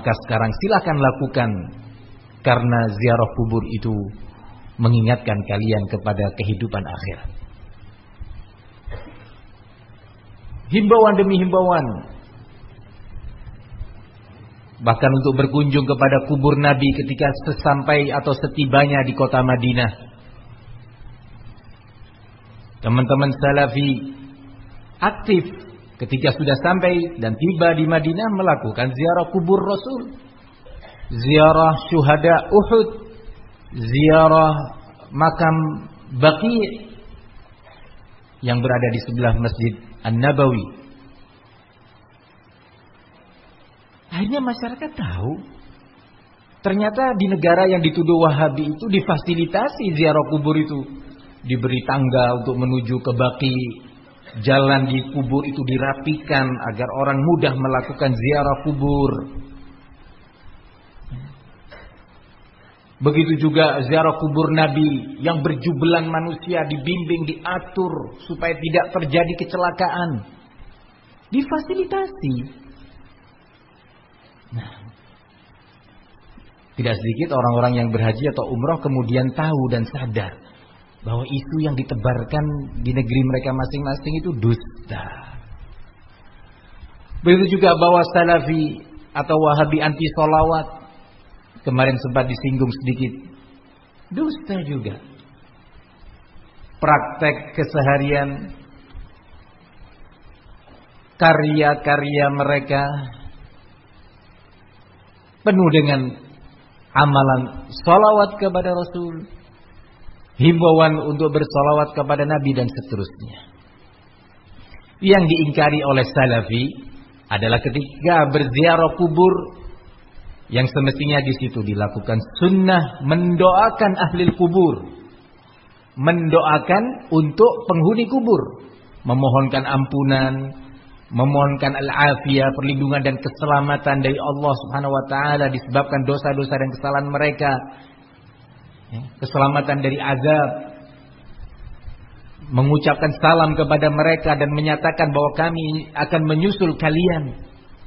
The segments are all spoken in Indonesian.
maka sekarang silakan lakukan, karena ziarah kubur itu mengingatkan kalian kepada kehidupan akhirat. Himbauan demi himbauan, bahkan untuk berkunjung kepada kubur Nabi ketika sesampai atau setibanya di kota Madinah. Teman-teman salafi aktif ketika sudah sampai dan tiba di Madinah melakukan ziarah kubur Rasul, ziarah syuhada Uhud, ziarah makam Baqi' yang berada di sebelah Masjid An-Nabawi. Akhirnya masyarakat tahu, ternyata di negara yang dituduh Wahabi itu difasilitasi ziarah kubur itu. Diberi tangga untuk menuju ke Baqi', jalan di kubur itu dirapikan agar orang mudah melakukan ziarah kubur. Begitu juga ziarah kubur Nabi yang berjubelan manusia dibimbing, diatur supaya tidak terjadi kecelakaan. Difasilitasi. Nah, tidak sedikit orang-orang yang berhaji atau umrah kemudian tahu dan sadar bahwa isu yang ditebarkan di negeri mereka masing-masing itu dusta. Begitu juga bahwa salafi atau Wahabi anti sholawat, kemarin sempat disinggung sedikit, dusta juga. Praktek keseharian, karya-karya mereka penuh dengan amalan sholawat kepada Rasul, himbauan untuk bersolawat kepada Nabi dan seterusnya. Yang diingkari oleh salafi adalah ketika berziarah kubur, yang semestinya di situ dilakukan sunnah mendoakan ahli kubur, mendoakan untuk penghuni kubur, memohonkan ampunan, memohonkan al-afiyah, perlindungan dan keselamatan dari Allah Subhanahu wa taala disebabkan dosa-dosa dan kesalahan mereka. Keselamatan dari azab, mengucapkan salam kepada mereka dan menyatakan bahwa kami akan menyusul kalian.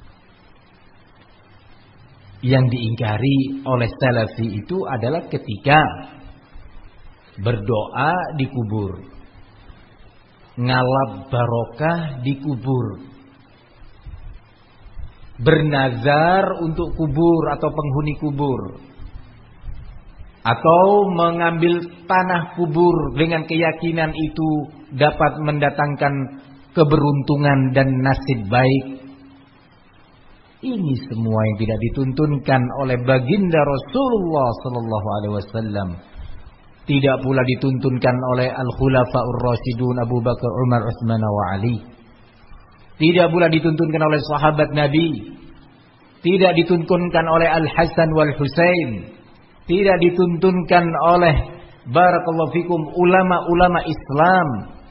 Yang diingkari oleh salafi itu adalah ketika berdoa di kubur, ngalap barokah di kubur, bernazar untuk kubur atau penghuni kubur, atau mengambil tanah kubur dengan keyakinan itu dapat mendatangkan keberuntungan dan nasib baik. Ini semua yang tidak dituntunkan oleh baginda Rasulullah sallallahu alaihi wasallam. Tidak pula dituntunkan oleh al-khulafaur rasyidun Abu Bakar, Umar, Utsman wa Ali. Tidak pula dituntunkan oleh sahabat Nabi. Tidak dituntunkan oleh Al-Hasan wal Husain. Tidak dituntunkan oleh barakallahu fikum ulama-ulama Islam.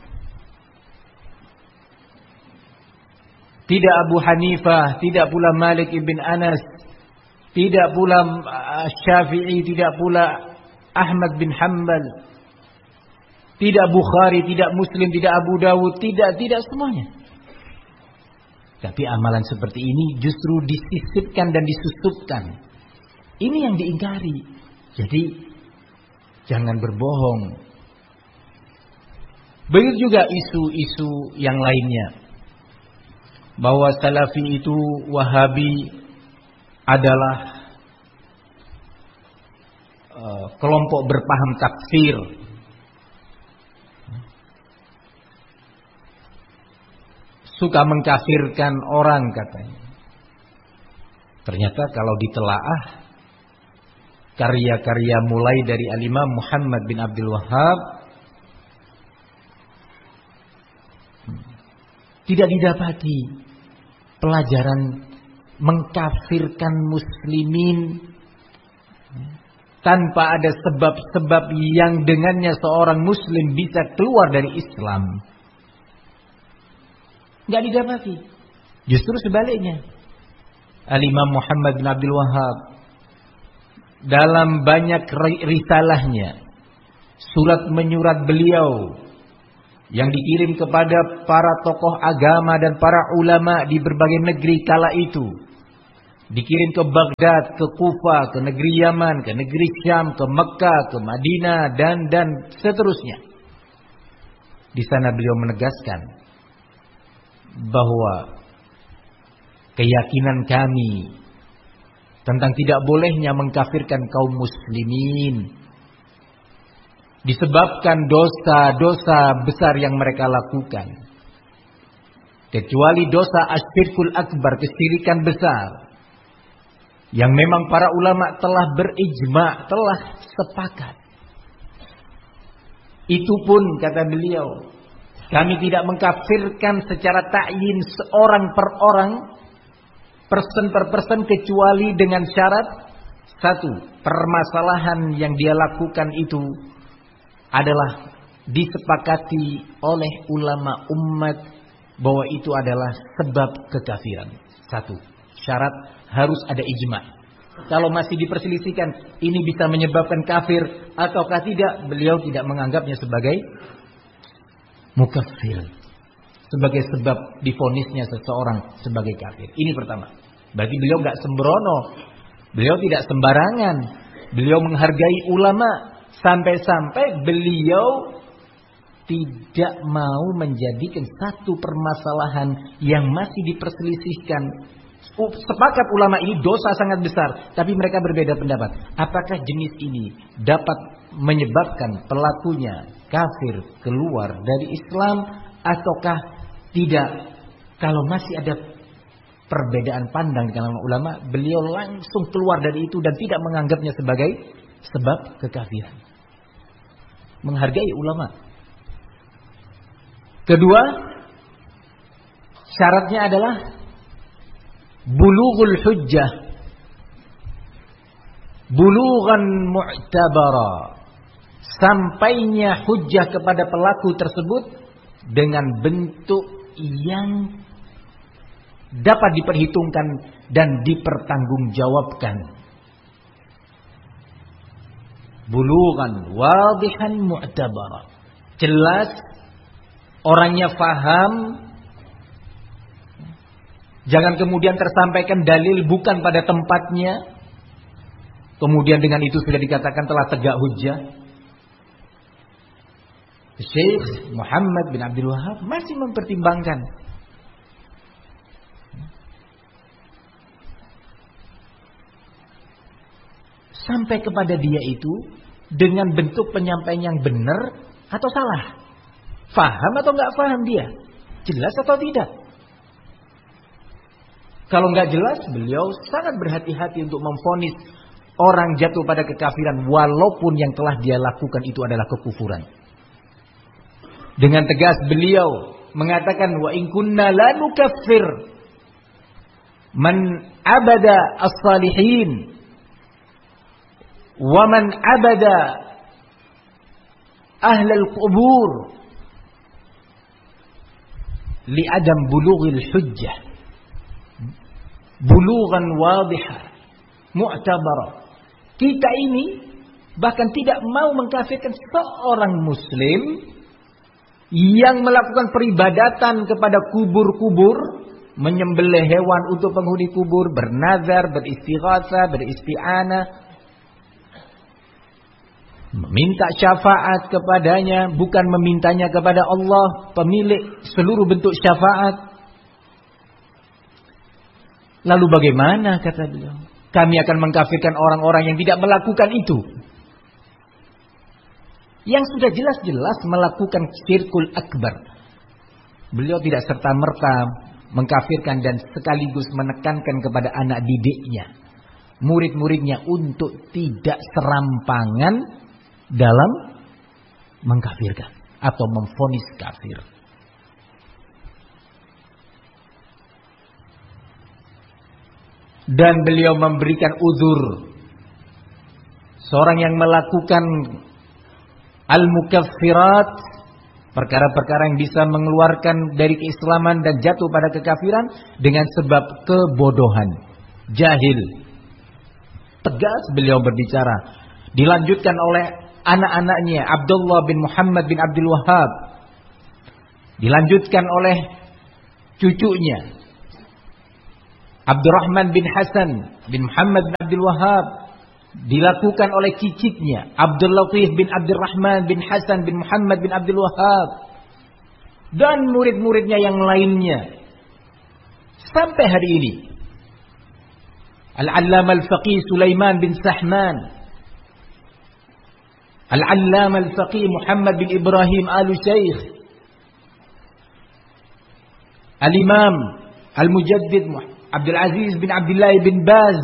Tidak Abu Hanifah, tidak pula Malik ibn Anas, tidak pula Syafi'i, tidak pula Ahmad bin Hanbal, tidak Bukhari, tidak Muslim, tidak Abu Dawud, tidak semuanya. Tapi amalan seperti ini justru disisipkan dan disusupkan. Ini yang diingkari. Jadi jangan berbohong. Begitu juga isu-isu yang lainnya, bahwa salafi itu Wahabi adalah kelompok berpaham takfir. Suka mengkafirkan orang katanya. Ternyata kalau ditelaah karya-karya mulai dari Al-Imam Muhammad bin Abdul Wahhab, tidak didapati pelajaran mengkafirkan muslimin tanpa ada sebab-sebab yang dengannya seorang muslim bisa keluar dari Islam. Tidak didapati. Justru sebaliknya. Al-Imam Muhammad bin Abdul Wahhab dalam banyak risalahnya, surat menyurat beliau yang dikirim kepada para tokoh agama dan para ulama di berbagai negeri kala itu, Dikirim ke Baghdad, ke Kufa, ke negeri Yaman, ke negeri Syam, ke Mekah, ke Madinah, dan seterusnya. Di sana beliau menegaskan bahwa keyakinan kami tentang tidak bolehnya mengkafirkan kaum muslimin disebabkan dosa-dosa besar yang mereka lakukan, kecuali dosa asyirkul akbar, kesyirikan besar, yang memang para ulama telah berijma, telah sepakat. Itu pun kata beliau, kami tidak mengkafirkan secara ta'yin seorang per orang, person per person, kecuali dengan syarat satu, permasalahan yang dia lakukan itu adalah disepakati oleh ulama umat bahwa itu adalah sebab kekafiran. Satu, syarat harus ada ijma. Kalau masih diperselisihkan ini bisa menyebabkan kafir ataukah tidak, beliau tidak menganggapnya sebagai mukafir, sebagai sebab divonisnya seseorang sebagai kafir. Ini pertama. Berarti beliau nggak sembrono, beliau tidak sembarangan, beliau menghargai ulama, sampai-sampai beliau tidak mau menjadikan satu permasalahan yang masih diperselisihkan. Sepakat ulama ini dosa sangat besar, tapi mereka berbeda pendapat. Apakah jenis ini dapat menyebabkan pelakunya kafir, keluar dari Islam ataukah tidak? Kalau masih ada perbedaan pandang di kalangan ulama, beliau langsung keluar dari itu dan tidak menganggapnya sebagai sebab kekafiran. Menghargai ulama. Kedua, syaratnya adalah bulughul hujjah, bulughan mu'tabara, sampainya hujjah kepada pelaku tersebut dengan bentuk yang dapat diperhitungkan dan dipertanggungjawabkan. Bulughan wadihan mu'tabara, jelas, orangnya faham. Jangan kemudian tersampaikan dalil bukan pada tempatnya, kemudian dengan itu sudah dikatakan telah tegak hujjah. Syekh Muhammad bin Abdul Wahab masih mempertimbangkan. Sampai kepada dia itu dengan bentuk penyampaian yang benar atau salah, faham atau nggak faham dia, jelas atau tidak. Kalau nggak jelas, beliau sangat berhati-hati untuk memvonis orang jatuh pada kekafiran walaupun yang telah dia lakukan itu adalah kekufuran. Dengan tegas beliau mengatakan, wa in kunna la nukaffir man abada as-salihin wa man abada ahlal qubur li adam bulughil hujjah bulughan wadihah mu'tabara. Kita ini bahkan tidak mau mengkafirkan seorang muslim yang melakukan peribadatan kepada kubur-kubur, menyembelih hewan untuk penghuni kubur, bernazar, beristighatsah, beristi'anah, meminta syafaat kepadanya, bukan memintanya kepada Allah, pemilik seluruh bentuk syafaat. Lalu bagaimana, kata beliau? Kami akan mengkafirkan orang-orang yang tidak melakukan itu, yang sudah jelas-jelas melakukan syirkul akbar. Beliau tidak serta-merta mengkafirkan dan sekaligus menekankan kepada anak didiknya, murid-muridnya, untuk tidak serampangan dalam mengkafirkan atau memvonis kafir. Dan beliau memberikan uzur seorang yang melakukan al-mukaffirat, perkara-perkara yang bisa mengeluarkan dari keislaman dan jatuh pada kekafiran dengan sebab kebodohan, jahil. Tegas beliau berbicara. Dilanjutkan oleh anak-anaknya Abdullah bin Muhammad bin Abdul Wahab, dilanjutkan oleh cucunya Abdurrahman bin Hasan bin Muhammad bin Abdul Wahhab dilakukan oleh cicitnya Abdul Latif bin Abdurrahman bin Hasan bin Muhammad bin Abdul Wahhab dan murid-muridnya yang lainnya sampai hari ini. Al-Allamah Al-Faqih Sulaiman bin Sahman, Al-Allamah Al-Faqih Muhammad bin Ibrahim Al-Syaikh, Al-Imam Al-Mujaddid Abdul Aziz bin Abdullah bin Baz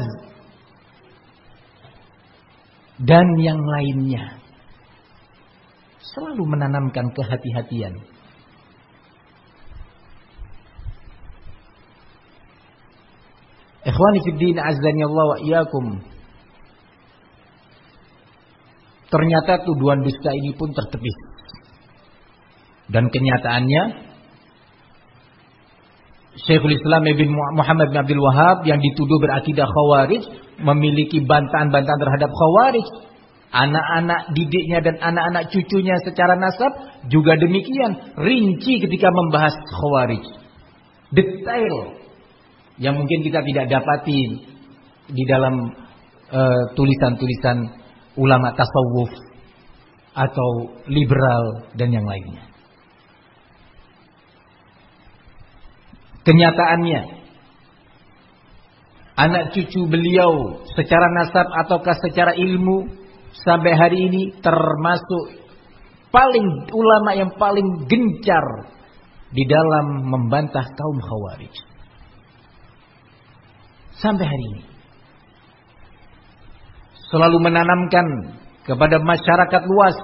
dan yang lainnya selalu menanamkan kehati-hatian. Ikhwani fid din azzani Allah wa iyyakum. Ternyata tuduhan dusta ini pun tertepis. Dan kenyataannya Syekhul Islam Ibn Muhammad bin Abdul Wahhab yang dituduh berakidah Khawarij memiliki bantahan-bantahan terhadap Khawarij. Anak-anak didiknya dan anak-anak cucunya secara nasab juga demikian, rinci ketika membahas Khawarij. Detail yang mungkin kita tidak dapati di dalam tulisan-tulisan ulama tasawuf atau liberal dan yang lainnya. Kenyataannya anak cucu beliau secara nasab ataukah secara ilmu sampai hari ini termasuk ulama yang paling gencar di dalam membantah kaum Khawarij. Sampai hari ini selalu menanamkan kepada masyarakat luas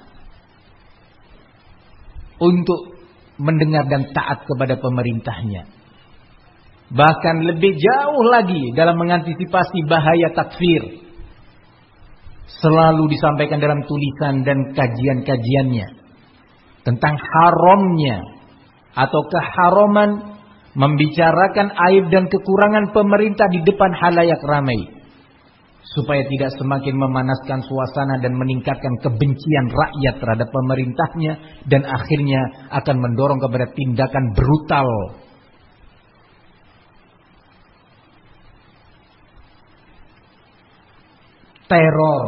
untuk mendengar dan taat kepada pemerintahnya. Bahkan lebih jauh lagi dalam mengantisipasi bahaya takfir. Selalu disampaikan dalam tulisan dan kajian-kajiannya tentang haramnya atau keharaman membicarakan aib dan kekurangan pemerintah di depan halayak ramai, supaya tidak semakin memanaskan suasana dan meningkatkan kebencian rakyat terhadap pemerintahnya, dan akhirnya akan mendorong kepada tindakan brutal. Teror.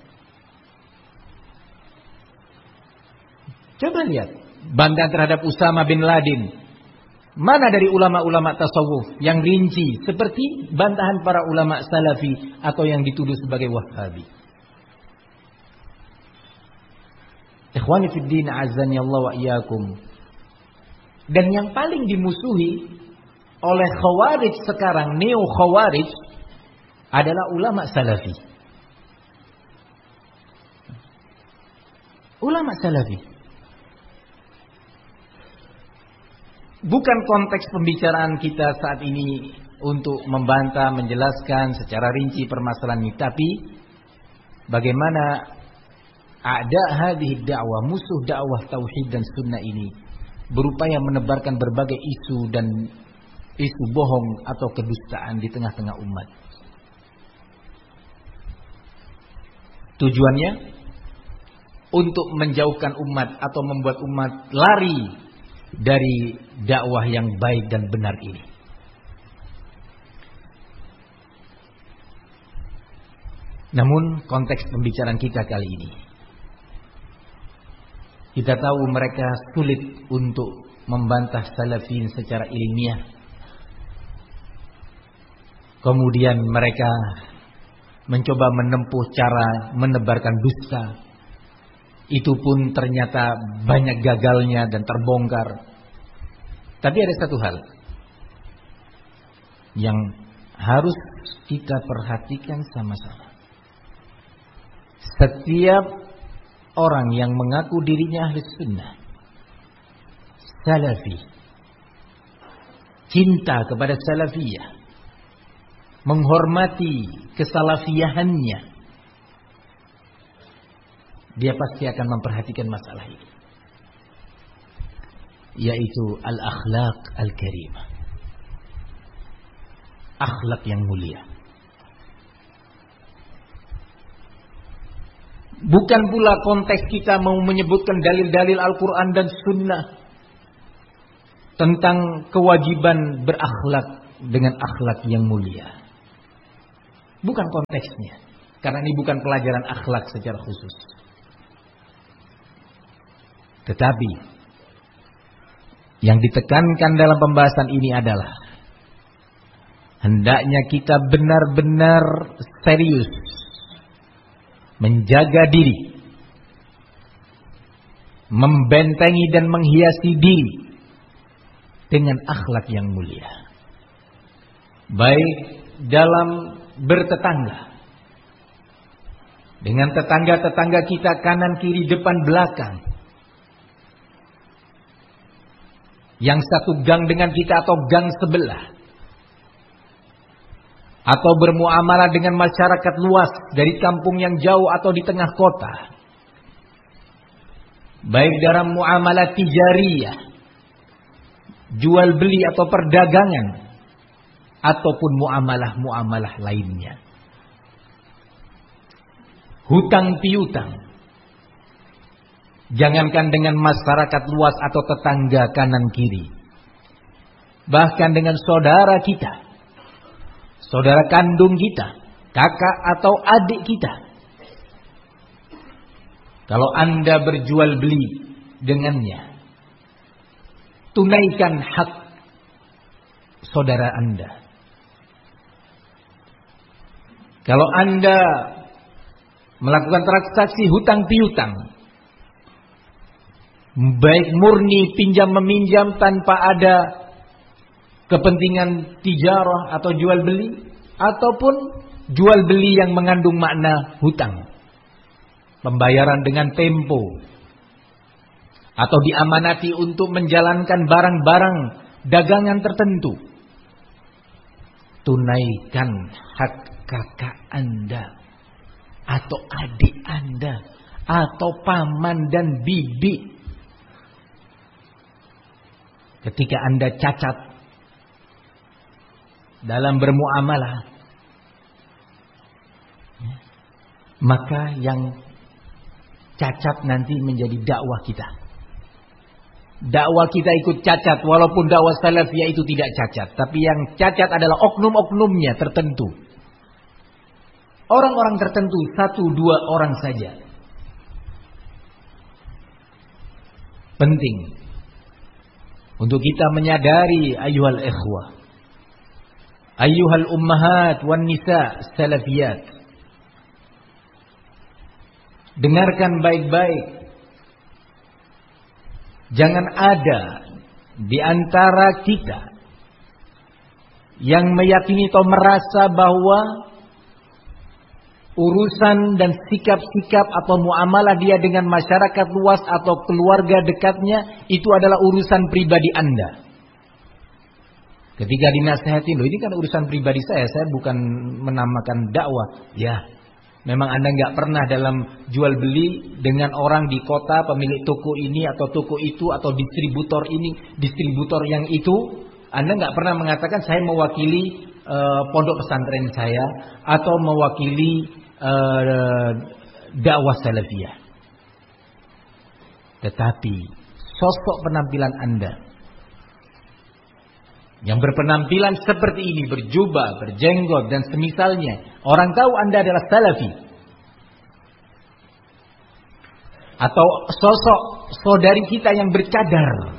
Coba lihat bantahan terhadap Usama bin Laden. Mana dari ulama-ulama tasawuf yang rinci seperti bantahan para ulama salafi atau yang dituduh sebagai Wahhabi. Ikhwani fid din azani Allah wa iyyakum. Dan yang paling dimusuhi oleh Khawarij sekarang, neo Khawarij, adalah ulama salafi. Ulama salafi. Bukan konteks pembicaraan kita saat ini untuk membantah, menjelaskan secara rinci permasalahan ini, tapi bagaimana ada hadhihi dakwah, musuh dakwah tauhid dan sunnah ini berupaya menebarkan berbagai isu dan isu bohong atau kedustaan di tengah-tengah umat. Tujuannya untuk menjauhkan umat atau membuat umat lari dari dakwah yang baik dan benar ini. Namun konteks pembicaraan kita kali ini, kita tahu mereka sulit untuk membantah salafin secara ilmiah. Kemudian mereka mencoba menempuh cara menebarkan dusta. Itu pun ternyata banyak gagalnya dan terbongkar. Tapi ada satu hal yang harus kita perhatikan sama-sama. Setiap orang yang mengaku dirinya ahli sunnah, salafi, cinta kepada salafiyah, menghormati kesalafiyahannya, dia pasti akan memperhatikan masalah ini, yaitu al-akhlaq al-karimah, akhlak yang mulia. Bukan pula konteks kita mau menyebutkan dalil-dalil Al-Quran dan Sunnah tentang kewajiban berakhlak dengan akhlak yang mulia. Bukan konteksnya. Karena ini bukan pelajaran akhlak secara khusus. Tetapi yang ditekankan dalam pembahasan ini adalah hendaknya kita benar-benar serius menjaga diri, membentengi dan menghiasi diri dengan akhlak yang mulia. Baik dalam bertetangga, dengan tetangga-tetangga kita kanan, kiri, depan, belakang, yang satu gang dengan kita atau gang sebelah, atau bermuamalah dengan masyarakat luas dari kampung yang jauh atau di tengah kota. Baik dalam muamalah tijariyah, jual beli atau perdagangan, ataupun muamalah-muamalah lainnya. Hutang piutang, jangankan dengan masyarakat luas atau tetangga kanan kiri, bahkan dengan saudara kita, saudara kandung kita, kakak atau adik kita. Kalau Anda berjual beli dengannya, tunaikan hak saudara Anda. Kalau Anda melakukan transaksi hutang piutang, baik murni pinjam meminjam tanpa ada kepentingan tijarah atau jual beli, ataupun jual beli yang mengandung makna hutang, pembayaran dengan tempo, atau diamanati untuk menjalankan barang-barang dagangan tertentu, tunaikan hak kakak Anda atau adik Anda atau paman dan bibi. Ketika Anda cacat dalam bermuamalah, maka yang cacat nanti menjadi dakwah kita. Dakwah kita ikut cacat, walaupun dakwah salafiyah itu tidak cacat, tapi yang cacat adalah oknum-oknumnya tertentu. Orang-orang tertentu, 1-2 orang saja. Penting untuk kita menyadari, ayyuhal ikhwah, ayyuhal ummahat wan nisa salafiyat. Dengarkan baik-baik. Jangan ada di antara kita yang meyakini atau merasa bahwa urusan dan sikap-sikap atau muamalah dia dengan masyarakat luas atau keluarga dekatnya itu adalah urusan pribadi Anda. Ketika dinasihati, loh ini kan urusan pribadi saya bukan menamakan dakwah. Ya, memang Anda nggak pernah dalam jual beli dengan orang di kota, pemilik toko ini atau toko itu atau distributor ini, distributor yang itu. Anda nggak pernah mengatakan saya mewakili pondok pesantren saya atau mewakili dakwah salafiyah. Tetapi sosok penampilan Anda yang berpenampilan seperti ini, berjubah, berjenggot dan semisalnya, orang tahu Anda adalah salafi. Atau sosok saudari kita yang bercadar,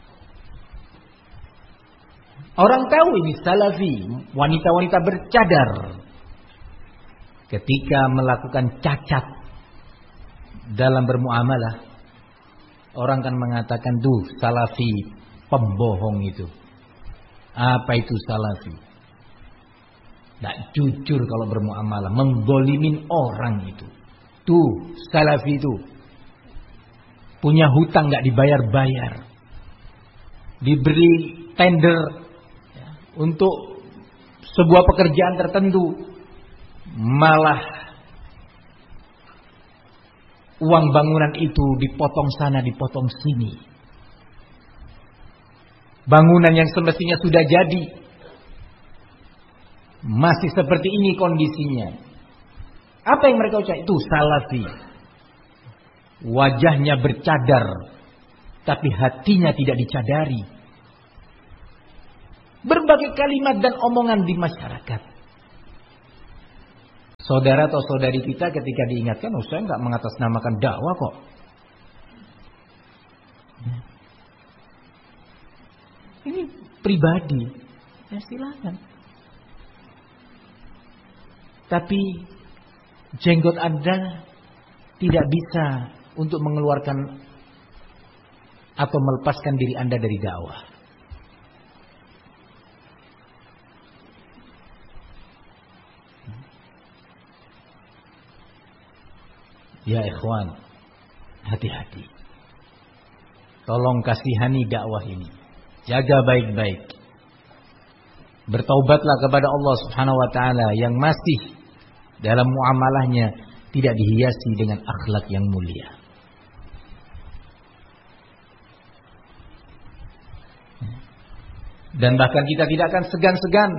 orang tahu ini salafi, wanita-wanita bercadar. Ketika melakukan cacat dalam bermuamalah, orang kan mengatakan tuh salafi pembohong itu. Apa itu salafi? Tidak jujur kalau bermuamalah, menggolimin orang itu. Tuh salafi itu punya hutang nggak dibayar-bayar, diberi tender untuk sebuah pekerjaan tertentu, malah uang bangunan itu dipotong sana, dipotong sini. Bangunan yang semestinya sudah jadi masih seperti ini kondisinya. Apa yang mereka ucap? Itu salafi. Wajahnya bercadar, tapi hatinya tidak dicadari. berbagai kalimat dan omongan di masyarakat. Saudara atau saudari kita ketika diingatkan, saya nggak mengatasnamakan dakwah kok. Ini pribadi, ya silakan. Tapi jenggot Anda tidak bisa untuk mengeluarkan atau melepaskan diri Anda dari dakwah. Ya ikhwan, hati-hati. Tolong kasihani dakwah ini. Jaga baik-baik. Bertaubatlah kepada Allah Subhanahu wa taala yang masih dalam muamalahnya tidak dihiasi dengan akhlak yang mulia. Dan bahkan kita tidak akan segan-segan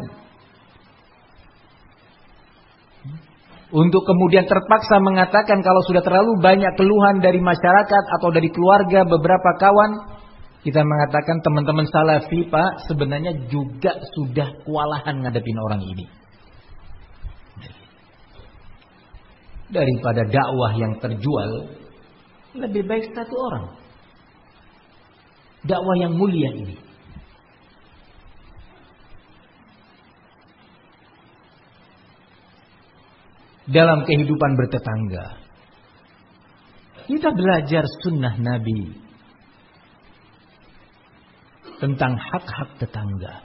untuk kemudian terpaksa mengatakan kalau sudah terlalu banyak keluhan dari masyarakat atau dari keluarga beberapa kawan, kita mengatakan teman-teman salafi Pak sebenarnya juga sudah kewalahan ngadepin orang ini. Daripada dakwah yang terjual, lebih baik satu orang. Dakwah yang mulia ini. Dalam kehidupan bertetangga, kita belajar sunnah Nabi tentang hak-hak tetangga.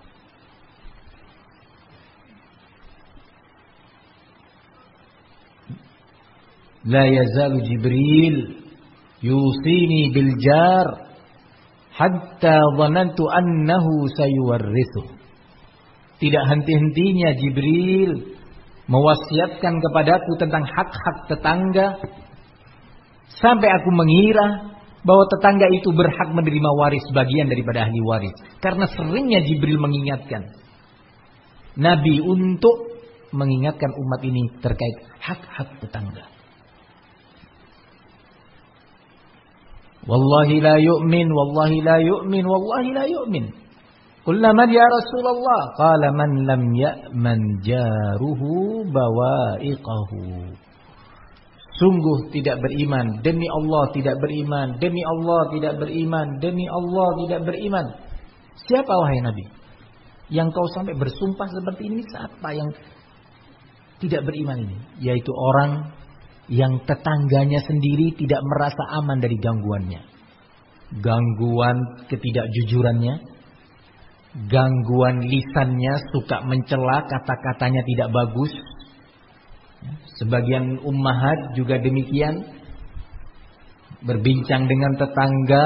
La yazalu Jibril yusini bil jar hatta dhanantu annahu sayuwarrithu. Tidak henti-hentinya Jibril mewasiatkan kepadaku tentang hak-hak tetangga sampai aku mengira bahwa tetangga itu berhak menerima waris bagian daripada ahli waris. Karena seringnya Jibril mengingatkan Nabi untuk mengingatkan umat ini terkait hak-hak tetangga. Wallahi la yu'min, wallahi la yu'min, wallahi la yu'min. Qulna man ya Rasulullah? Qala man lam ya'man jaruhu bawa'iqahu. Sungguh tidak beriman, demi Allah tidak beriman, demi Allah tidak beriman, demi Allah tidak beriman. Siapa wahai Nabi? Yang kau sampai bersumpah seperti ini, siapa yang tidak beriman ini? Yaitu orang yang tetangganya sendiri tidak merasa aman dari gangguannya. Gangguan ketidakjujurannya, gangguan lisannya, suka mencela, kata-katanya tidak bagus. Sebagian ummahat juga demikian, berbincang dengan tetangga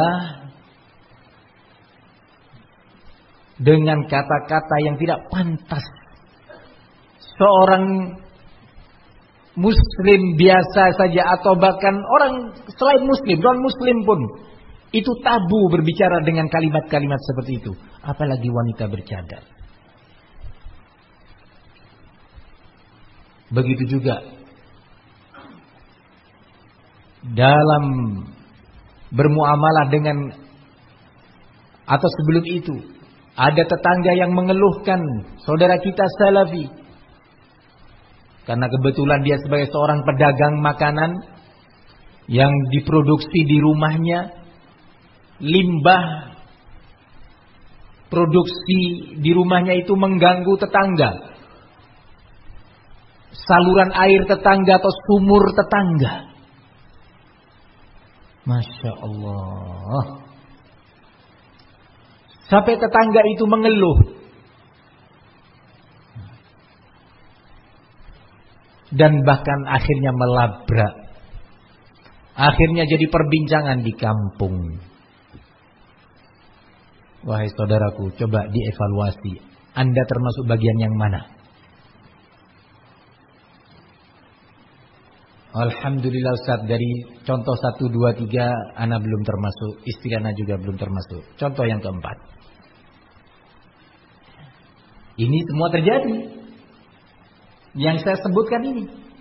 dengan kata-kata yang tidak pantas. Seorang muslim biasa saja atau bahkan orang selain muslim, non muslim pun itu tabu berbicara dengan kalimat-kalimat seperti itu, apalagi wanita bercadar. Begitu juga dalam bermuamalah dengan atau sebelum itu ada tetangga yang mengeluhkan saudara kita salafi karena kebetulan dia sebagai seorang pedagang makanan yang diproduksi di rumahnya, limbah produksi di rumahnya itu mengganggu tetangga, saluran air tetangga atau sumur tetangga. Masya Allah. Sampai tetangga itu mengeluh. Dan bahkan akhirnya melabrak. Akhirnya jadi perbincangan di kampung. Wahai saudaraku, coba dievaluasi. Anda termasuk bagian yang mana? Alhamdulillah Ustaz, dari contoh 1, 2, 3 ana belum termasuk, istri ana juga belum termasuk. Contoh yang keempat. Ini semua terjadi. Yang saya sebutkan ini.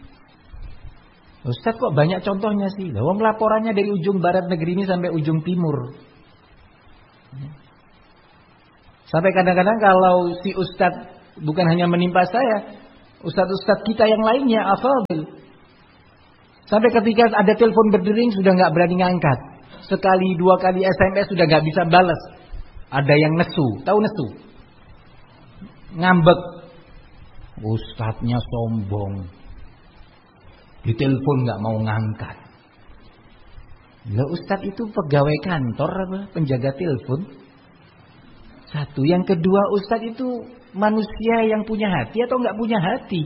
Ustaz kok banyak contohnya sih? Wong laporannya dari ujung barat negeri ini sampai ujung timur. Sampai kadang-kadang kalau si ustadz bukan hanya menimpa saya, ustadz-ustadz kita yang lainnya, afadil. Sampai ketika ada telepon berdering sudah nggak berani ngangkat. Sekali dua kali SMS sudah nggak bisa balas. Ada yang nesu, tahu nesu? Ngambek. Ustadznya sombong. Ditelepon nggak mau ngangkat. Lah ustadz itu pegawai kantor apa? Penjaga telepon. Satu, yang kedua ustadz itu manusia yang punya hati atau nggak punya hati.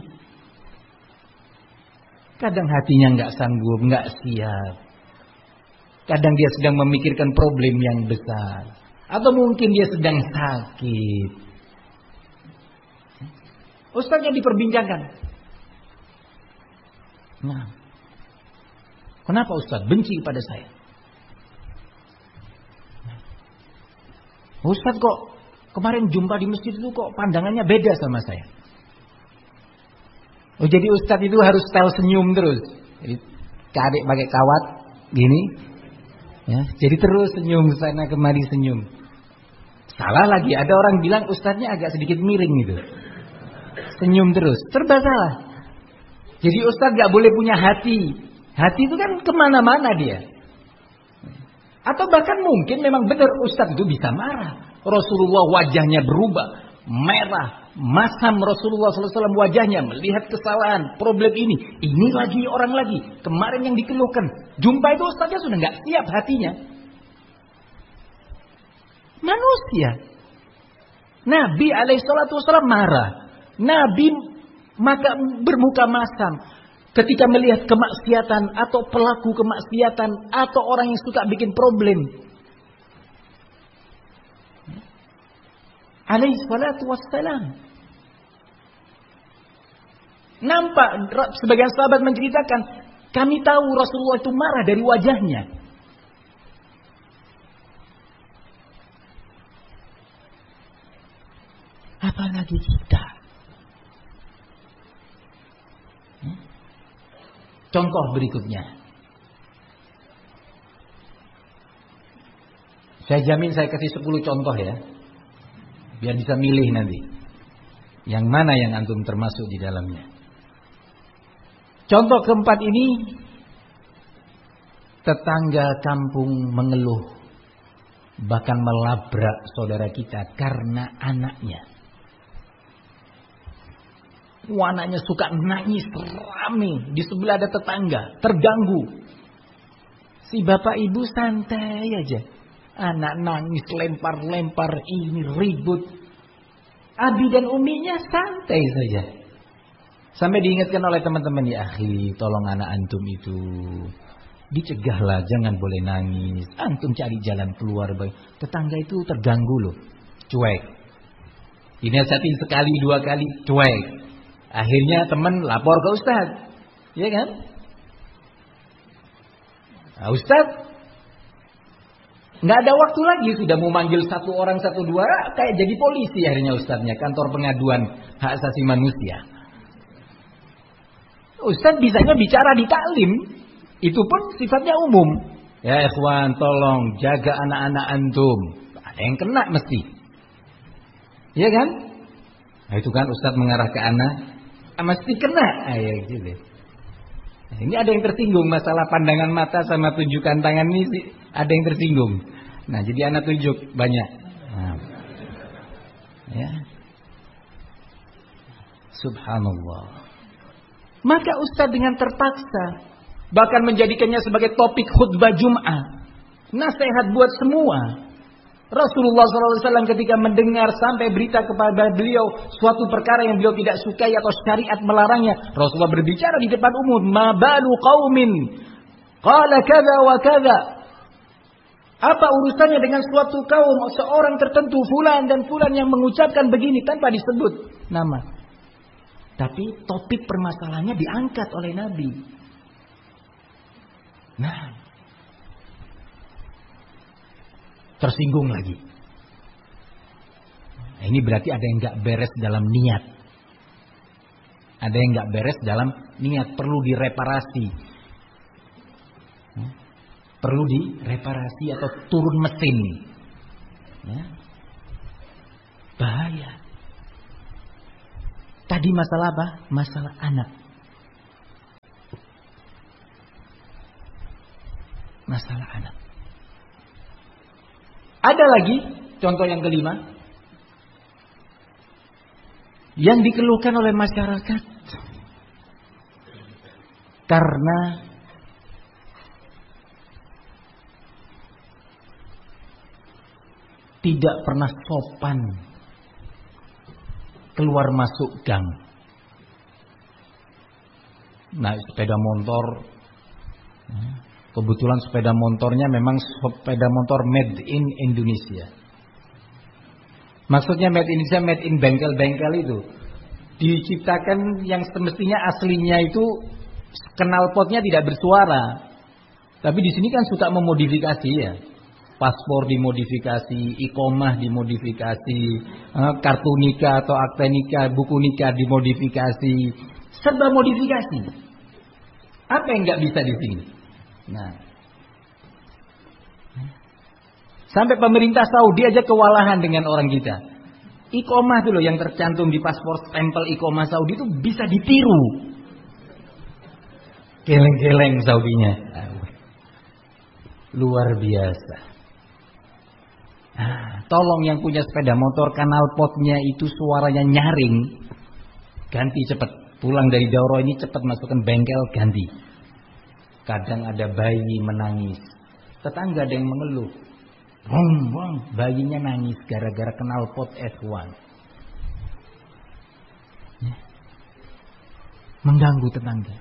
Kadang hatinya nggak sanggup, nggak siap. Kadang dia sedang memikirkan problem yang besar, atau mungkin dia sedang sakit. Ustadznya diperbincangkan. Nah, kenapa ustadz benci pada saya? Ustadz kok kemarin jumpa di masjid itu kok pandangannya beda sama saya. Oh, jadi ustadz itu harus style senyum terus. Jadi pakai kawat gini. Ya, jadi terus senyum sana kemari senyum. Salah lagi, ada orang bilang ustadznya agak sedikit miring gitu. Senyum terus, serba salah. Jadi ustadz gak boleh punya hati. Hati itu kan kemana-mana dia. Atau bahkan mungkin memang benar ustadz itu bisa marah. Rasulullah wajahnya berubah, merah, masam Rasulullah SAW wajahnya melihat kesalahan, problem ini. Ini lagi orang lagi, kemarin yang dikeluhkan. Jumpa itu ustadznya sudah nggak siap hatinya. Manusia. Nabi alaihissalam marah. Nabi maka bermuka masam. Ketika melihat kemaksiatan atau pelaku kemaksiatan atau orang yang suka bikin problem. Alaihi salatu wassalam. Nampak sebagian sahabat menceritakan, kami tahu Rasulullah itu marah dari wajahnya. Apalagi kita. Contoh berikutnya. Saya jamin saya kasih 10 contoh ya. Biar bisa milih nanti. Yang mana yang antum termasuk di dalamnya. Contoh keempat ini. Tetangga kampung mengeluh. Bahkan melabrak saudara kita karena anaknya. Anaknya suka nangis rame. Di sebelah ada tetangga, terganggu. Si bapak ibu santai aja. Anak nangis lempar-lempar ini ribut. Abi dan uminya santai saja. Sampai diingatkan oleh teman-teman, ya akhi, tolong anak antum itu dicegahlah, jangan boleh nangis. Antum cari jalan keluar. Tetangga itu terganggu loh. Cuek. Dinasihatin sekali, 2 kali, cuek. Akhirnya teman lapor ke ustadz. Ya kan? Nah, ustadz nggak ada waktu lagi, sudah mau manggil 1 orang 1 2, kayak jadi polisi akhirnya ustadznya, kantor pengaduan hak asasi manusia. Ustadz bisanya bicara di taklim, itu pun sifatnya umum. Ya ikhwan, tolong jaga anak-anak antum. Ada yang kena mesti. Iya kan? Nah, itu kan ustadz mengarah ke anak, mesti kena. Ya gitu. Nah, ini ada yang tersinggung masalah pandangan mata sama tunjukkan tangan ini sih, ada yang tersinggung. Nah, jadi anak tunjuk banyak. Nah. Ya. Subhanallah. Maka ustadz dengan terpaksa bahkan menjadikannya sebagai topik khutbah Jum'ah. Nasihat buat semua. Rasulullah SAW ketika mendengar sampai berita kepada beliau suatu perkara yang beliau tidak sukai atau syariat melarangnya, Rasulullah berbicara di depan umum, ma balu qaumin qala kadza wa kadza. Apa urusannya dengan suatu kaum, seorang tertentu fulan dan fulan yang mengucapkan begini tanpa disebut nama. Tapi topik permasalahannya diangkat oleh Nabi. Nah, tersinggung lagi. Nah, ini berarti ada yang gak beres dalam niat. Ada yang gak beres dalam niat. Perlu direparasi. Perlu direparasi atau turun mesin. Ya. Bahaya. Tadi masalah apa? Masalah anak. Masalah anak. Ada lagi contoh yang kelima yang dikeluhkan oleh masyarakat karena tidak pernah sopan keluar masuk gang. Naik sepeda motor, kebetulan sepeda motornya memang sepeda motor made in Indonesia. Maksudnya made in Indonesia, made in bengkel-bengkel itu. Diciptakan yang semestinya aslinya itu knalpotnya tidak bersuara. Tapi di sini kan suka memodifikasi ya. Paspor dimodifikasi, iqomah dimodifikasi, kartu nikah atau akte nikah, buku nikah dimodifikasi, serba modifikasi. Apa yang nggak bisa di sini? Nah, sampai pemerintah Saudi aja kewalahan dengan orang kita. Iqomah itu loh yang tercantum di paspor, stempel iqomah Saudi itu bisa ditiru. Geleng-geleng Saudinya, luar biasa. Tolong yang punya sepeda motor knalpotnya itu suaranya nyaring, ganti cepet. Pulang dari daurah ini cepet masukkan bengkel, ganti. Kadang ada bayi menangis, tetangga ada yang mengeluh, bayinya nangis gara-gara knalpot F1. Mengganggu tetangga.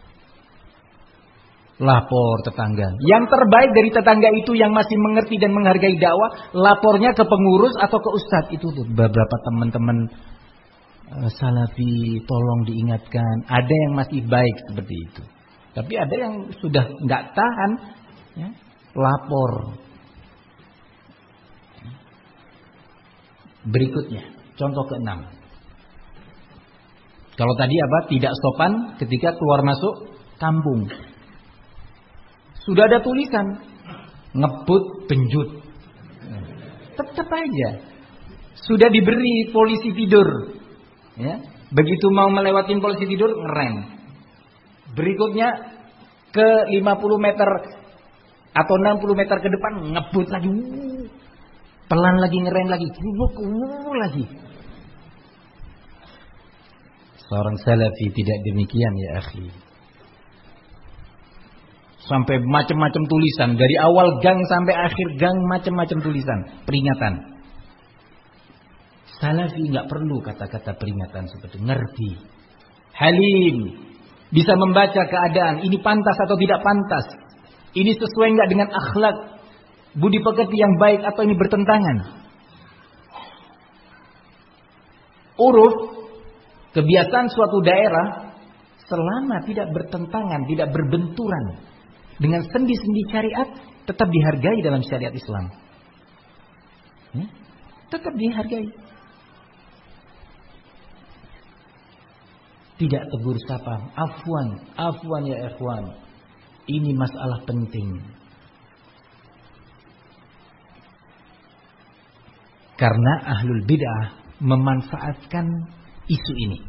Lapor tetangga. Yang terbaik dari tetangga itu yang masih mengerti dan menghargai dakwah, lapornya ke pengurus atau ke ustadz. Itu tuh beberapa teman-teman salafi, tolong diingatkan. Ada yang masih baik seperti itu. Tapi ada yang sudah nggak tahan, ya, lapor. Berikutnya, contoh ke-6. Kalau tadi apa? Tidak sopan ketika keluar masuk kampung. Sudah ada tulisan ngebut benjut. Tetap aja. Sudah diberi polisi tidur. Ya. Begitu mau melewatin polisi tidur ngerem. Berikutnya ke 50 meter atau 60 meter ke depan ngebut lagi. Pelan lagi, ngerem lagi. Lagi. Seorang salafi tidak demikian ya akhi. Sampai macam-macam tulisan. Dari awal gang sampai akhir gang macam-macam tulisan. Peringatan. Salafi nggak perlu kata-kata peringatan seperti ngerti. Halim. Bisa membaca keadaan. Ini pantas atau tidak pantas. Ini sesuai nggak dengan akhlak. Budi pekerti yang baik atau ini bertentangan. Uruf. Kebiasaan suatu daerah. Selama tidak bertentangan. Tidak berbenturan dengan sendi-sendi syariat, tetap dihargai dalam syariat Islam. Tetap dihargai. Tidak tegur sapa, afwan ya ikhwan. Ini masalah penting. Karena ahlul bid'ah memanfaatkan isu ini.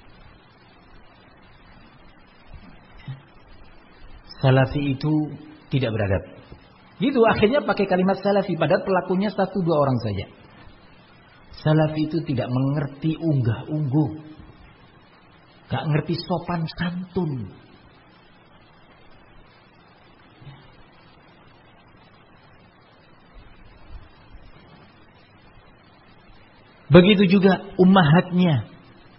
Salafi itu tidak beradab. Gitu akhirnya pakai kalimat salafi. Padahal pelakunya 1-2 orang saja. Salafi itu tidak mengerti unggah-ungguh. Gak ngerti sopan santun. Begitu juga ummahatnya.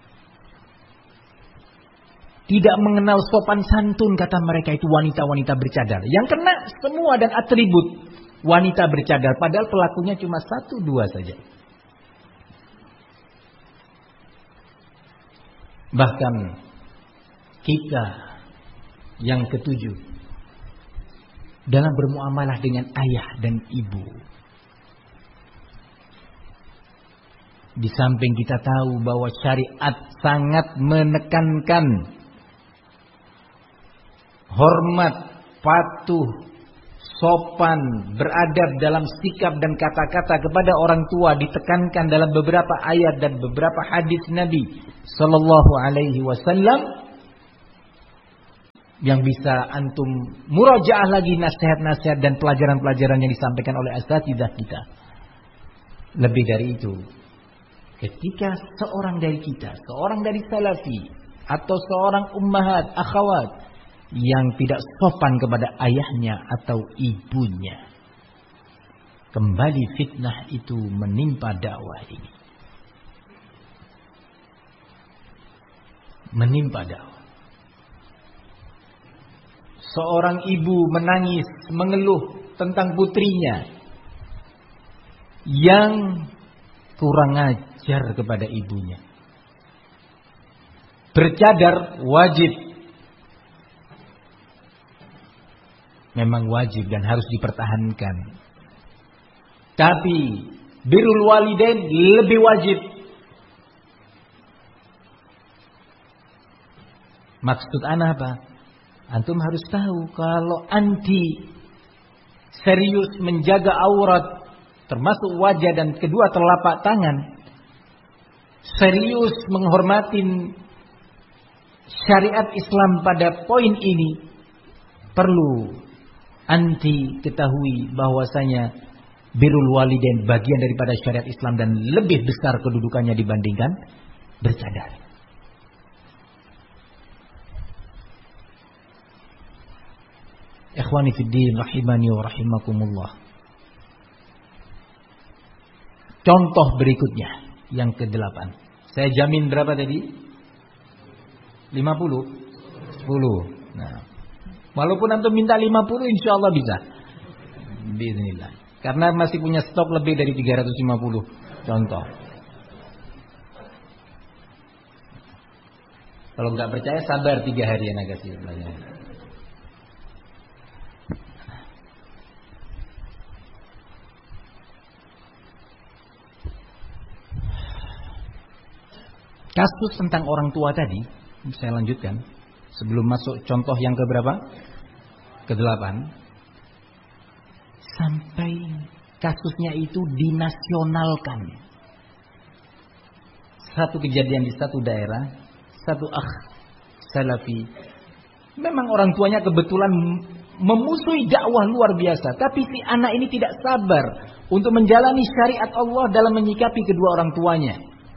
Tidak mengenal sopan santun, kata mereka itu wanita-wanita bercadar. Yang kena semua dan atribut wanita bercadar. Padahal pelakunya cuma 1-2 saja. Bahkan kita yang ke-7 dalam bermuamalah dengan ayah dan ibu. Di samping kita tahu bahwa syariat sangat menekankan hormat, patuh, sopan, beradab dalam sikap dan kata-kata kepada orang tua ditekankan dalam beberapa ayat dan beberapa hadis Nabi sallallahu alaihi wasallam, yang bisa antum murajaah lagi nasihat-nasihat dan pelajaran-pelajaran yang disampaikan oleh asatidzah kita. Lebih dari itu, ketika seorang dari kita, seorang dari salafi atau seorang ummahat, akhwat yang tidak sopan kepada ayahnya atau ibunya, kembali fitnah itu menimpa dakwah ini. Menimpa dakwah. Seorang ibu menangis, mengeluh tentang putrinya yang kurang ajar kepada ibunya. Bercadar wajib. Memang wajib dan harus dipertahankan. Tapi birrul walidain lebih wajib. Maksud ana apa? Antum harus tahu kalau anti serius menjaga aurat termasuk wajah dan kedua telapak tangan, serius menghormati syariat Islam pada poin ini, perlu anti ketahui bahwasanya birrul walidain bagian daripada syariat Islam dan lebih besar kedudukannya dibandingkan bercadar. Ikhwani fiddin rahimani wa rahimakumullah. Contoh berikutnya yang ke-8. Saya jamin berapa tadi? 50? 10. Nah, walaupun antum minta 50 insyaallah bisa. Bismillah. Karena masih punya stok lebih dari 350 contoh. Kalau nggak percaya sabar 3 hari yang agak sih pelajaran. Kasus tentang orang tua tadi, saya lanjutkan sebelum masuk contoh yang keberapa? Ke-8. Sampai kasusnya itu dinasionalkan. Satu kejadian di satu daerah, satu salafi. Memang orang tuanya kebetulan memusuhi dakwah luar biasa, tapi si anak ini tidak sabar untuk menjalani syariat Allah dalam menyikapi kedua orang tuanya.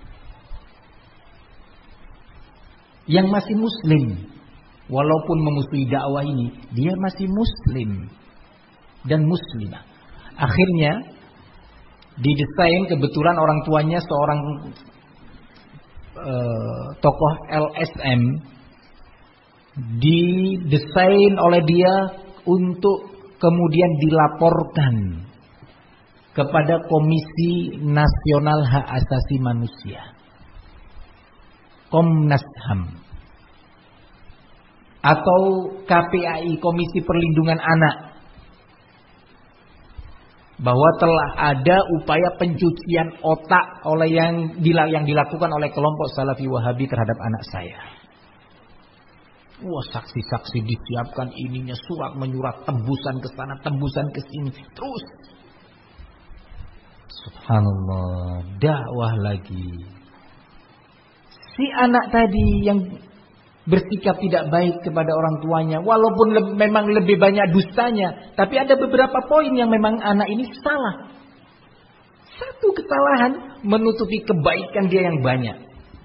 Yang masih muslim, walaupun memusuhi dakwah ini, dia masih muslim dan muslimah. Akhirnya didesain, kebetulan orang tuanya seorang tokoh LSM, didesain oleh dia untuk kemudian dilaporkan kepada Komisi Nasional Hak Asasi Manusia, Komnas HAM, atau KPAI, Komisi Perlindungan Anak, bahwa telah ada upaya pencucian otak oleh yang dilakukan oleh kelompok Salafi Wahabi terhadap anak saya. Wah, saksi-saksi disiapkan, ininya surat menyurat, tembusan ke sana, tembusan ke sini, terus. Subhanallah, dakwah lagi. Si anak tadi yang bersikap tidak baik kepada orang tuanya, walaupun memang lebih banyak dustanya, tapi ada beberapa poin yang memang anak ini salah. Satu kesalahan menutupi kebaikan dia yang banyak.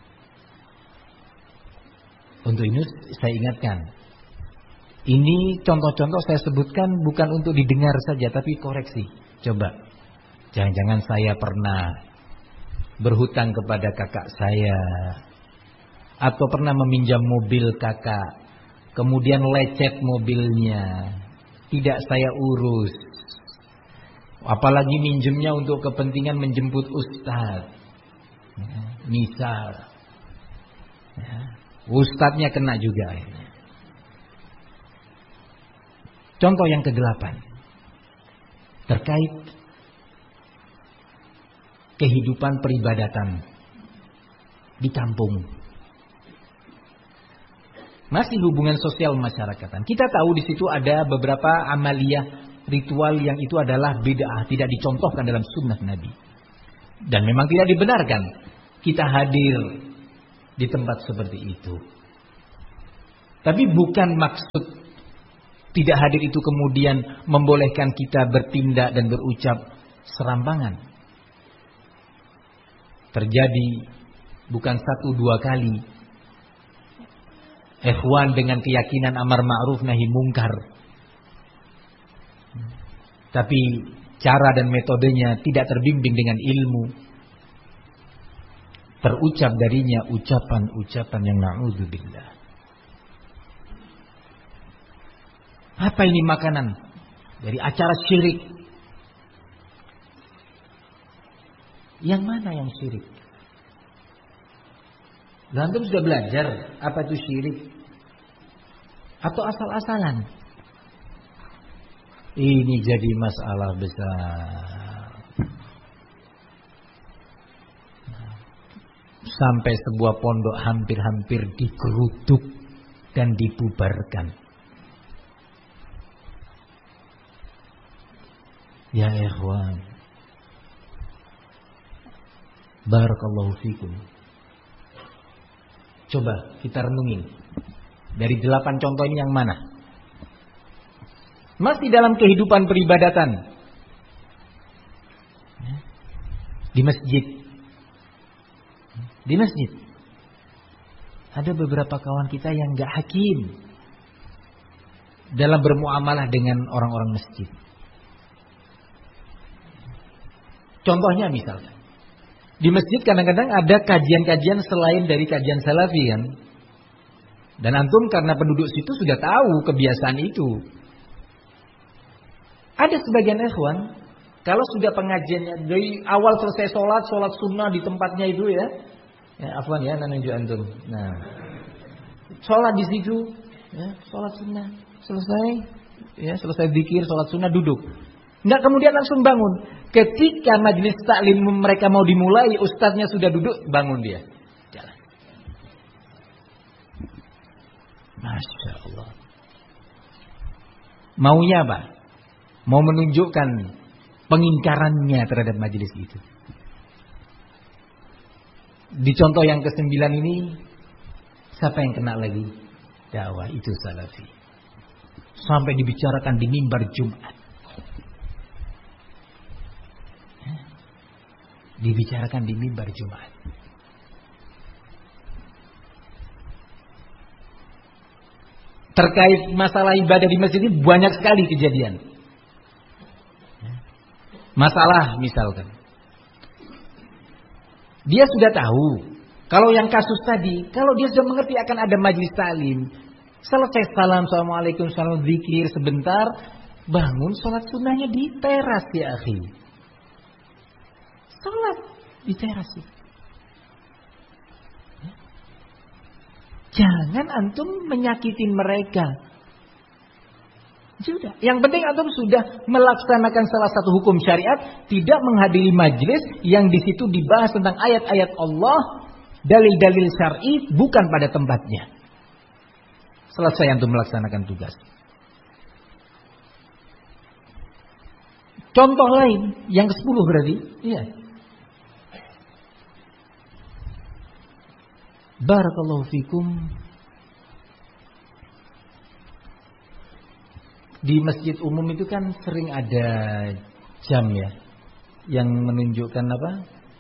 Untuk ini saya ingatkan, ini contoh-contoh saya sebutkan bukan untuk didengar saja, tapi koreksi. Coba, jangan-jangan saya pernah berhutang kepada kakak saya, atau pernah meminjam mobil kakak, kemudian lecet mobilnya, tidak saya urus, apalagi minjemnya untuk kepentingan menjemput ustaz, misal, ustaznya kena juga. Contoh yang ke-8 terkait kehidupan peribadatan di kampung. Masih hubungan sosial masyarakatan. Kita tahu di situ ada beberapa amaliyah ritual yang itu adalah bid'ah, tidak dicontohkan dalam sunnah Nabi. Dan memang tidak dibenarkan kita hadir di tempat seperti itu. Tapi bukan maksud tidak hadir itu kemudian membolehkan kita bertindak dan berucap serampangan. Terjadi bukan 1-2 kali. Ikhwan dengan keyakinan amar ma'ruf nahi mungkar. Tapi cara dan metodenya tidak terbimbing dengan ilmu. Terucap darinya ucapan-ucapan yang na'udzubillah. Apa ini makanan? Dari acara syirik. Yang mana yang syirik? Antum sudah belajar apa itu syirik? Atau asal-asalan? Ini jadi masalah besar. Sampai sebuah pondok hampir-hampir digeruduk dan dibubarkan. Ya ikhwan, barakallahu fikum. Coba kita renungin. Dari 8 contoh ini yang mana? Masih dalam kehidupan peribadatan. Di masjid. Di masjid. Ada beberapa kawan kita yang gak hakim dalam bermuamalah dengan orang-orang masjid. Contohnya misalnya, di masjid kadang-kadang ada kajian-kajian selain dari kajian salafi kan. Dan antum karena penduduk situ sudah tahu kebiasaan itu. Ada sebagian ikhwan, kalau sudah pengajiannya dari awal selesai sholat sunnah di tempatnya itu ya afwan ya nunjuk antum. Nah, sholat di situ, ya, sholat sunnah selesai, ya selesai zikir, sholat sunnah duduk. Enggak kemudian langsung bangun. Ketika majelis taklim mereka mau dimulai, ustadznya sudah duduk, bangun dia. Jalan. Masya Allah. Maunya apa? Mau menunjukkan pengingkarannya terhadap majelis itu. Di contoh yang ke-9 ini, siapa yang kena lagi? Dakwah itu salafi. Sampai dibicarakan di mimbar Jumat. Dibicarakan di mimbar Jumat. Terkait masalah ibadah di masjid ini banyak sekali kejadian. Masalah misalkan, dia sudah tahu kalau yang kasus tadi, kalau dia sudah mengerti akan ada majlis taklim, selesai salam, assalamualaikum, salam zikir sebentar, bangun sholat sunnahnya di teras ya akhi. Salat di teras itu. Jangan antum menyakitin mereka. Sudah. Yang penting antum sudah melaksanakan salah satu hukum syariat, tidak menghadiri majlis yang di situ dibahas tentang ayat-ayat Allah, dalil-dalil syar'i bukan pada tempatnya. Selesai antum melaksanakan tugas. Contoh lain yang ke-10 berarti, iya. Barakallahu fikum. Di masjid umum itu kan sering ada jam ya, yang menunjukkan apa?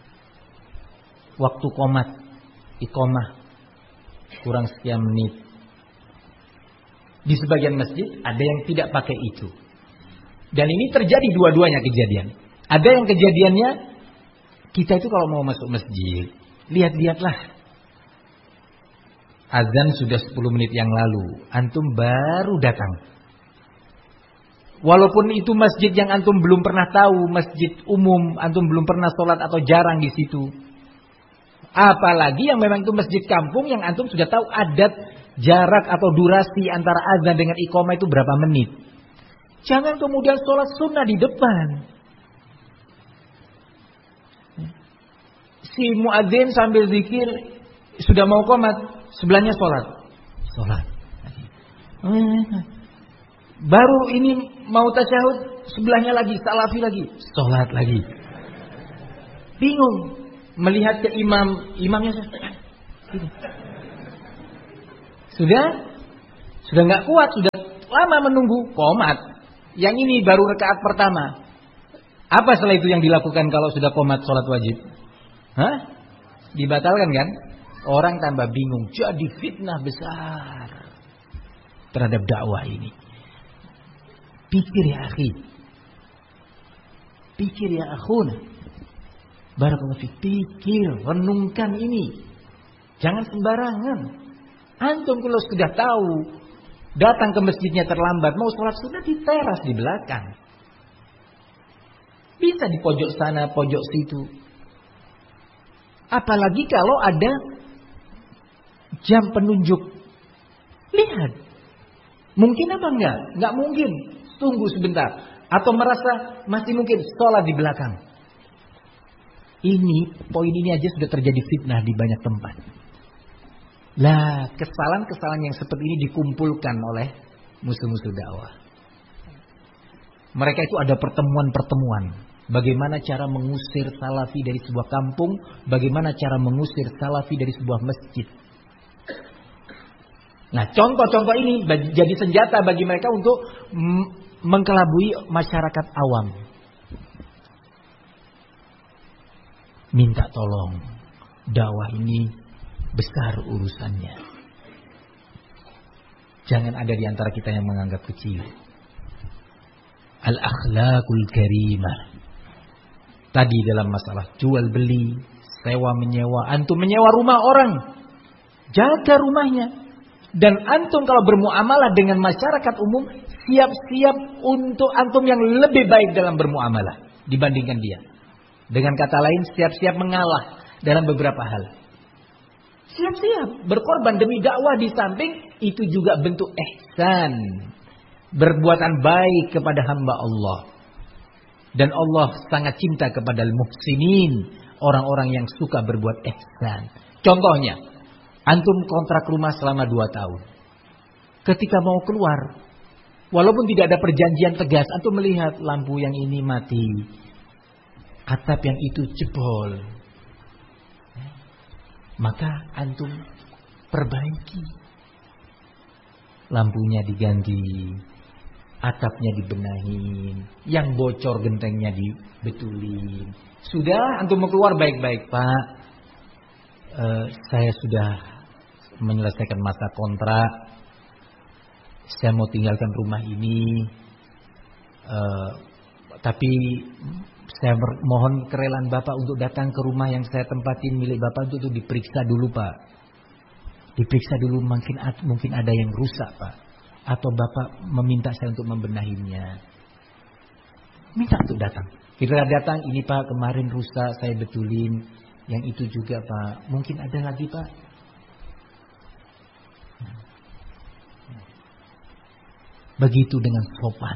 Waktu qomat, iqamah kurang sekian menit. Di sebagian masjid ada yang tidak pakai itu. Dan ini terjadi dua-duanya kejadian. Ada yang kejadiannya, kita itu kalau mau masuk masjid, lihat-lihatlah. Azan sudah 10 menit yang lalu, antum baru datang. Walaupun itu masjid yang antum belum pernah tahu, masjid umum, antum belum pernah sholat atau jarang di situ. Apalagi yang memang itu masjid kampung yang antum sudah tahu adat, jarak atau durasi antara azan dengan iqamah itu berapa menit. Jangan kemudian sholat sunnah di depan. Si muadzin sambil zikir sudah mau qomat, sebelahnya sholat. Baru ini mau tasyahud, sebelahnya lagi salafi lagi, sholat lagi. Bingung melihat ke imamnya gini. Sudah nggak kuat, sudah lama menunggu, qomat. Yang ini baru rakaat pertama. Apa setelah itu yang dilakukan kalau sudah qomat sholat wajib? Dibatalkan kan? Orang tambah bingung, jadi fitnah besar terhadap dakwah ini. Pikir ya akhi, pikir ya akhuna, barakallahu fiik, pikir, renungkan ini. Jangan sembarangan. Antum kalau sudah tahu datang ke masjidnya terlambat, mau sholat sudah di teras di belakang. Bisa di pojok sana, pojok situ. Apalagi kalau ada jam penunjuk. Lihat. Mungkin apa enggak? Enggak mungkin. Tunggu sebentar. Atau merasa masih mungkin sholat di belakang. Poin ini aja sudah terjadi fitnah di banyak tempat. Lah, kesalahan-kesalahan yang seperti ini dikumpulkan oleh musuh-musuh dakwah. Mereka itu ada pertemuan-pertemuan. Bagaimana cara mengusir salafi dari sebuah kampung, bagaimana cara mengusir salafi dari sebuah masjid. Nah, contoh-contoh ini jadi senjata bagi mereka untuk mengkelabui masyarakat awam. Minta tolong, dakwah ini besar urusannya. Jangan ada di antara kita yang menganggap kecil. Al-akhlaqul karimah. Tadi dalam masalah jual beli, sewa menyewa, antum menyewa rumah orang, jaga rumahnya. Dan antum kalau bermuamalah dengan masyarakat umum, siap-siap untuk antum yang lebih baik dalam bermuamalah dibandingkan dia. Dengan kata lain, siap-siap mengalah dalam beberapa hal. Siap-siap berkorban demi dakwah, di samping itu juga bentuk ihsan, berbuatan baik kepada hamba Allah. Dan Allah sangat cinta kepada al-muhsinin, orang-orang yang suka berbuat ihsan. Contohnya, antum kontrak rumah selama 2 tahun. Ketika mau keluar, walaupun tidak ada perjanjian tegas, antum melihat lampu yang ini mati, atap yang itu jebol, maka antum perbaiki. Lampunya diganti, atapnya dibenahin, yang bocor gentengnya dibetulin. Sudah antum mau keluar baik-baik, Pak. Saya sudah menyelesaikan masa kontrak. Saya mau tinggalkan rumah ini. Tapi saya mohon kerelaan Bapak untuk datang ke rumah yang saya tempatin milik Bapak untuk diperiksa dulu, Pak. Diperiksa dulu, mungkin ada yang rusak, Pak. Atau Bapak meminta saya untuk membenahinya. Minta untuk datang. Kita datang, ini Pak kemarin rusak, saya betulin. Yang itu juga Pak, mungkin ada lagi Pak. Begitu dengan sopan.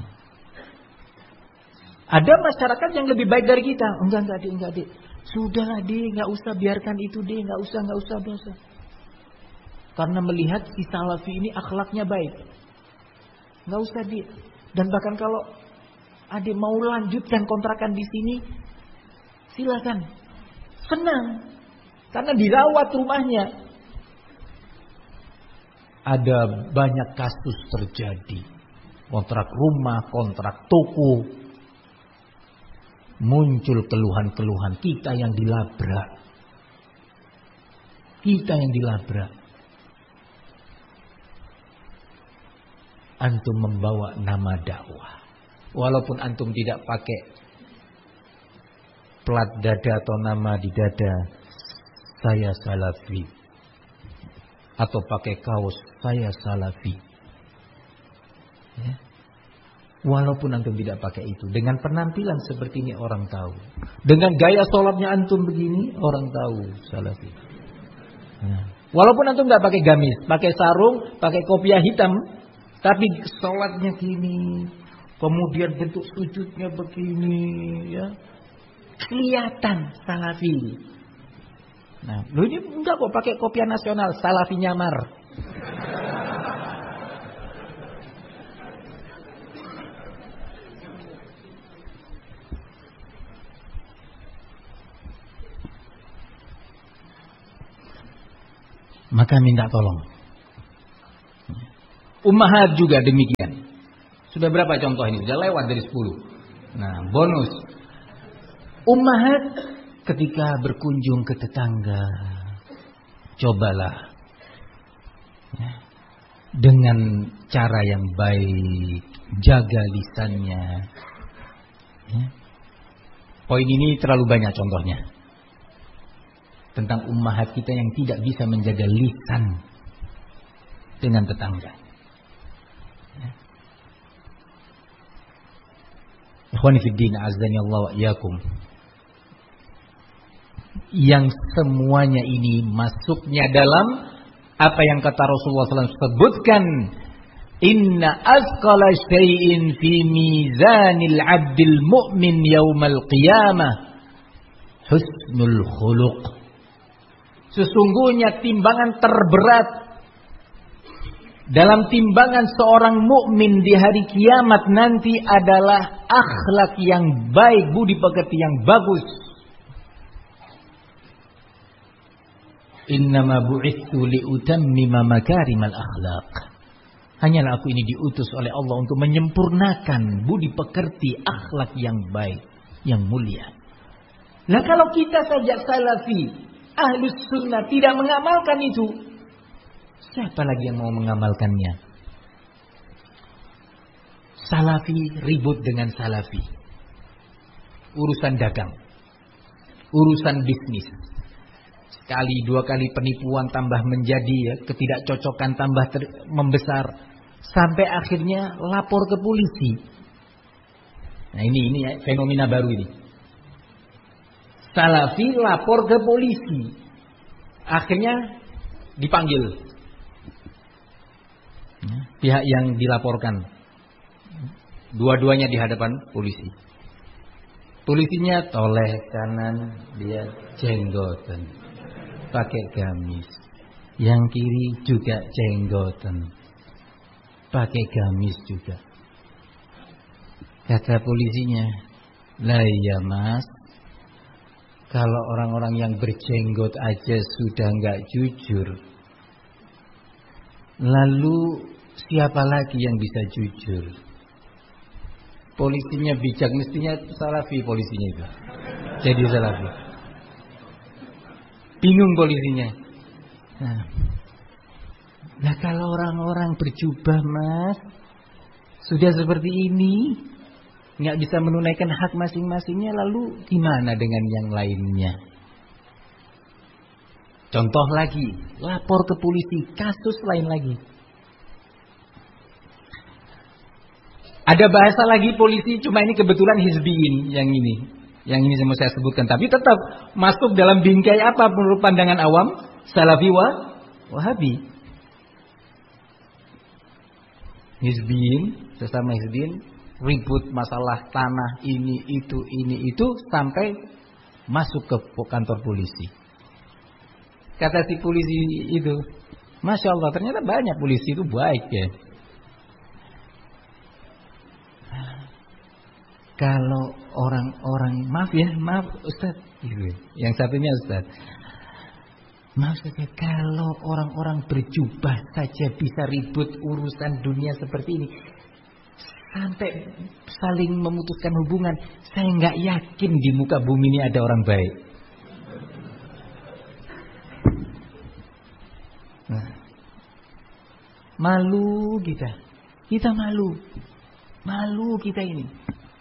Ada masyarakat yang lebih baik dari kita. Enggak Dik. Sudahlah Dik, enggak usah, biarkan itu Dik, enggak usah. Karena melihat si salafi ini akhlaknya baik. Enggak usah Dik. Dan bahkan kalau adik mau lanjutkan kontrakan di sini, silakan. Senang. Karena dirawat rumahnya. Ada banyak kasus terjadi. Kontrak rumah, kontrak toko. Muncul keluhan-keluhan. Kita yang dilabrak. Antum membawa nama dakwah. Walaupun antum tidak pakai plat dada atau nama di dada, saya salafi. Atau pakai kaos, saya salafi. Ya. Walaupun antum tidak pakai itu, dengan penampilan seperti ini orang tahu. Dengan gaya sholatnya antum begini, orang tahu salafi. Nah. Walaupun antum tidak pakai gamis, pakai sarung, pakai kopiah hitam, tapi sholatnya gini, kemudian bentuk sujudnya begini, ya, kelihatan salafi. Nah, lu ini enggak kok pakai kopiah nasional, salafi nyamar. maka minta tolong. Ummahat juga demikian. Sudah berapa contoh ini? Sudah lewat dari 10. Nah, bonus. Ummahat ketika berkunjung ke tetangga, cobalah ya, dengan cara yang baik, jaga lisannya. Ya. Poin ini terlalu banyak contohnya tentang ummahat kita yang tidak bisa menjaga lisan dengan tetangga. Ya. Ikhwani fid din, azdani Allah wa iyyakum. Yang semuanya ini masuknya dalam apa yang kata Rasulullah SAW sebutkan, inna azqala syai'in fi mizanil 'abdil mu'min yaumal qiyamah husnul khuluq. Sesungguhnya timbangan terberat dalam timbangan seorang mukmin di hari kiamat nanti adalah akhlak yang baik, budi pekerti yang bagus. Innama bu'itsu liutammima makarimal akhlaq. Hanyalah aku ini diutus oleh Allah untuk menyempurnakan budi pekerti akhlak yang baik, yang mulia. Nah, kalau kita saja salafi, ahlus sunnah tidak mengamalkan itu, siapa lagi yang mau mengamalkannya? Salafi ribut dengan salafi. Urusan dagang, urusan bisnis. Sekali dua kali penipuan tambah menjadi ya, ketidakcocokan tambah membesar sampai akhirnya lapor ke polisi. Nah ini ya, fenomena baru ini. Salafi lapor ke polisi, akhirnya dipanggil pihak yang dilaporkan, dua-duanya di hadapan polisi. Polisinya toleh kanan, dia jenggotan, pakai gamis. Yang kiri juga jenggotan, pakai gamis juga. Kata polisinya, lah iya mas, kalau orang-orang yang berjenggot aja sudah nggak jujur, lalu siapa lagi yang bisa jujur? Polisinya bijak, mestinya salafi polisinya itu. Jadi salafi. Bingung polisinya. Nah kalau orang-orang berjubah mas, sudah seperti ini, nggak bisa menunaikan hak masing-masingnya, lalu gimana dengan yang lainnya? Contoh lagi, lapor ke polisi, kasus lain lagi. Ada bahasa lagi polisi, cuma ini kebetulan hizbiyin yang ini. Yang ini semua saya sebutkan, tapi tetap masuk dalam bingkai apa menurut pandangan awam? Salafi Wahabi. Hizbiyin, sesama hizbiyin ribut masalah tanah ini itu sampai masuk ke kantor polisi. Kata si polisi itu, Masya Allah, ternyata banyak polisi itu baik ya. Kalau orang-orang, maaf Ustaz, yang satunya Ustaz, maaf saja, kalau orang-orang berjubah saja bisa ribut urusan dunia seperti ini, sampai saling memutuskan hubungan, saya nggak yakin di muka bumi ini ada orang baik. Nah, malu kita malu kita ini.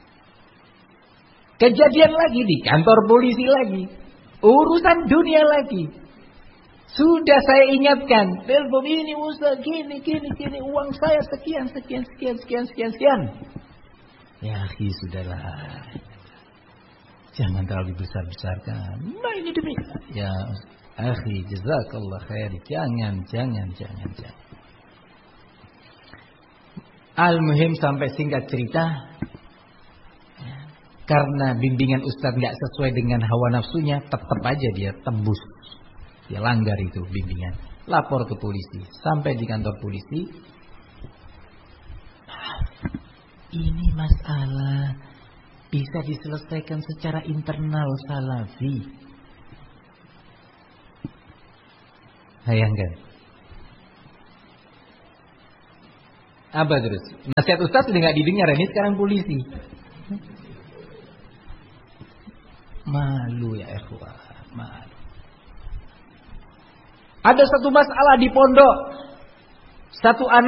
Kejadian lagi di kantor polisi lagi, urusan dunia lagi. Sudah saya ingatkan, telepon ini Ustaz, gini, uang saya sekian. Ya akhi, sudahlah. Jangan terlalu besar-besarkan. Nah ini demikian. Ya akhi, jazakallah khair. Jangan. Al-muhim sampai singkat cerita, karena bimbingan Ustaz gak sesuai dengan hawa nafsunya, tetap aja dia tembus. Dia langgar itu bimbingan. Lapor ke polisi. Sampai di kantor polisi. Ini masalah bisa diselesaikan secara internal salafi. Bayangkan. Apa terus? Nasihat ustaz sudah nggak didengar, ini sekarang polisi. Malu ya ikhwah, malu. Ada satu masalah di pondok. Satu anak